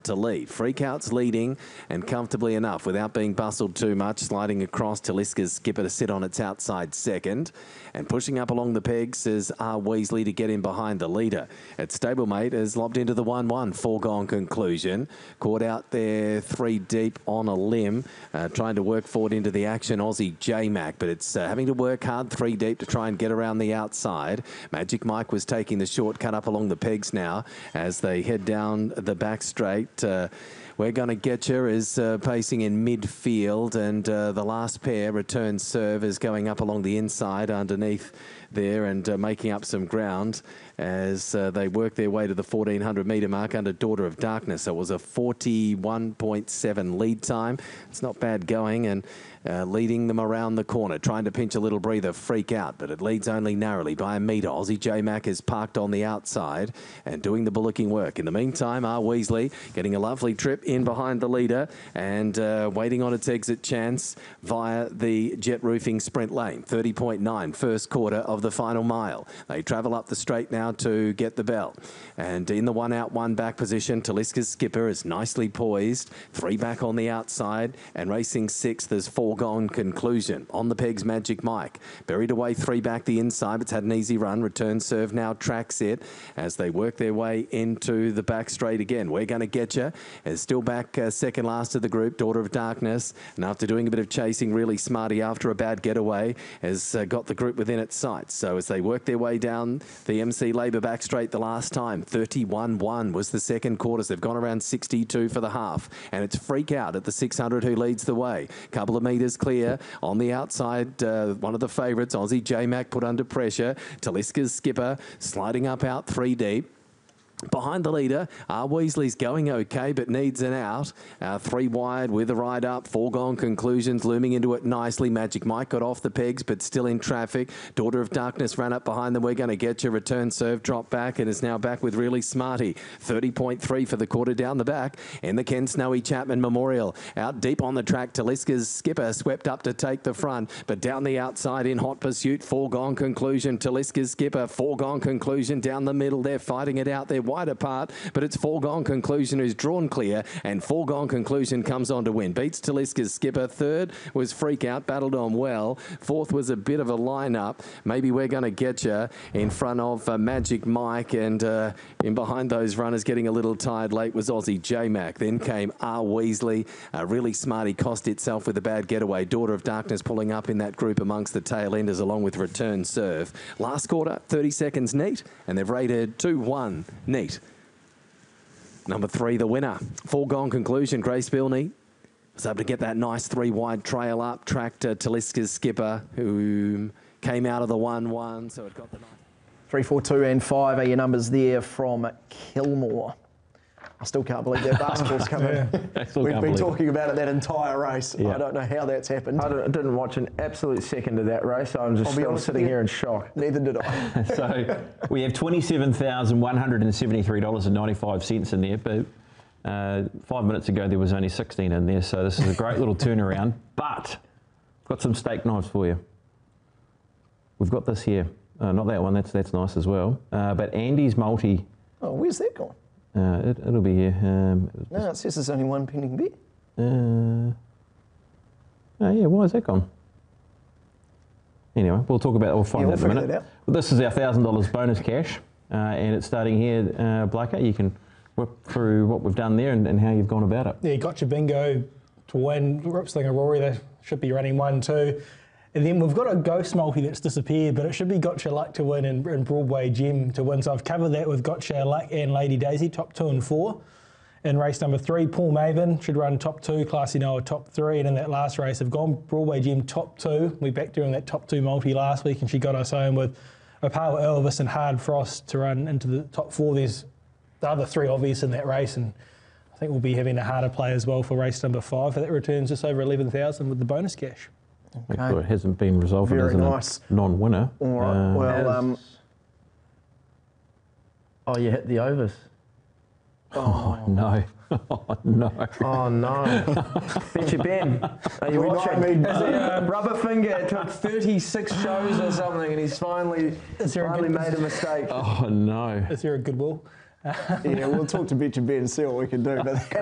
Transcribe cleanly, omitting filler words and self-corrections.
to lead. Freakout's leading and comfortably enough without being bustled too much, sliding across to Liska's Skipper to sit on its outside second. And pushing up along the pegs is R. Weasley to get in behind the leader. Its stablemate is lobbed into the 1-1, foregone conclusion. Caught out there 3 deep on a limb, trying to work forward into the action, Aussie J-Mac, but it's having to work hard 3 deep to try and get around the outside. Magic Mike was taking the shortcut up along the pegs now as they head down the back straight. We're Gonna Get You is pacing in midfield, and the last pair, Return Serve, is going up along the inside underneath there and making up some ground as they work their way to the 1400 metre mark under Daughter of Darkness. So it was a 41.7 lead time. It's not bad going, and leading them around the corner, trying to pinch a little breather, Freak Out, but it leads only narrowly by a metre. Aussie J-Mac is parked on the outside and doing the bullocking work. In the meantime, R. Weasley getting a lovely trip in behind the leader and waiting on its exit chance via the Jet Roofing sprint lane. 30.9, first quarter of the final mile. They travel up the straight now to get the bell. And in the 1 out, 1 back position, Taliska's Skipper is nicely poised. 3 back on the outside and racing 6th is Foregone Conclusion. On the pegs, Magic Mike. Buried away 3 back the inside, but it's had an easy run. Return Serve now tracks it as they work their way into the back straight again. We're Gonna Get You is still back second last of the group, Daughter of Darkness. And after doing a bit of chasing, really smarty after a bad getaway, has got the group within its sights. So as they work their way down the MC Labour back straight the last time, 31.1 was the second quarters. They've gone around 62 for the half. And it's Freak Out at the 600 who leads the way. Couple of metres clear on the outside. One of the favourites, Aussie J-Mac, put under pressure. Taliska's Skipper sliding up out 3 deep. Behind the leader, R. Weasley's going okay, but needs an out. 3 wide with a ride up. Foregone Conclusions looming into it nicely. Magic Mike got off the pegs, but still in traffic. Daughter of Darkness ran up behind them. We're Gonna Get You. Return Serve dropped back and is now back with Really Smarty. 30.3 for the quarter down the back. In the Ken Snowy Chapman Memorial. Out deep on the track, Taliska's Skipper swept up to take the front, but down the outside in hot pursuit, Foregone Conclusion. Taliska's Skipper, Foregone Conclusion down the middle. They're fighting it out there wide apart, but it's Foregone Conclusion who's drawn clear, and Foregone Conclusion comes on to win. Beats Taliska's Skipper. Third was Freak Out, battled on well. Fourth was a bit of a line-up. Maybe We're Gonna Get You in front of Magic Mike, and in behind those runners getting a little tired late was Aussie J-Mac. Then came R. Weasley. Really Smarty cost itself with a bad getaway. Daughter of Darkness pulling up in that group amongst the tail enders along with Return Serve. Last quarter, 30 seconds neat, and they've rated 2-1 neat. Number 3, the winner. Foregone Conclusion. Grace Bilney was able to get that nice 3 wide trail up, tracked Taliska's Skipper, who came out of the 1-1, so it got the nice. 3, 4, 2 and 5 are your numbers there from Kilmore. I still can't believe that basketball's coming. We've been talking about it that entire race. Yeah. I don't know how that's happened. I didn't watch an absolute second of that race. I'm just still sitting here in shock. Neither did I. So we have $27,173.95 in there, but 5 minutes ago there was only 16 in there, so this is a great little turnaround. But I've got some steak knives for you. We've got this here. Not that one, that's nice as well. But Andy's Multi. Oh, where's that gone? It'll be here. No, it says there's only one pending bet. Oh yeah, why is that gone? Anyway, we'll talk about. We'll find out in a minute. Well, this is our $1,000 bonus cash, and it's starting here. Blacker, you can whip through what we've done there and how you've gone about it. Yeah, Gotcha Bingo to win. Ripslinger Rory, they should be running 1-2. And then we've got a ghost multi that's disappeared, but it should be Gotcha Luck to win and Broadway Gem to win. So I've covered that with Gotcha Luck and Lady Daisy, top 2 and 4. In race number 3, Paul Maven should run top 2, Classy Noah top 3. And in that last race, I've gone Broadway Gem top 2. We backed her in that top 2 multi last week, and she got us home with Power Elvis and Hard Frost to run into the top 4. There's the other 3 obvious in that race, and I think we'll be having a harder play as well for race number 5. That returns just over 11,000 with the bonus cash. Okay. Sure it hasn't been resolved as a non-winner. All right. Well, oh, you hit the overs. Oh no! Oh no! Oh no! Bet you Ben, are you watching? Rubber finger. It took 36 shows or something, and he's finally made a mistake. Oh no! Is there a goodwill? Yeah, we'll talk to Bitch and Ben and see what we can do. But